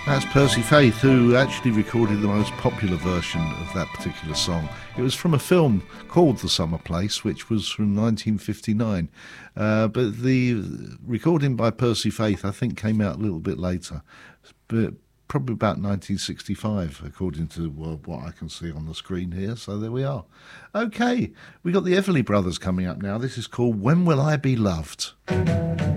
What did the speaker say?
That's Percy Faith, who actually recorded the most popular version of that particular song. It was from a film called The Summer Place, which was from 1959. But the recording by Percy Faith, I think, came out a little bit later. But probably about 1965, according to what I can see on the screen here. So there we are. OK, we got the Everly Brothers coming up now. This is called When Will I Be Loved?